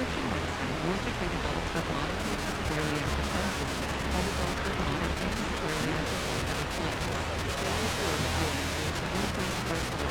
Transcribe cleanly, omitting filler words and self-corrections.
Christian website worshipfree develops both modern and contemporary exercises, while it offers modern and contemporary exercises that reflect the spiritual influences of influence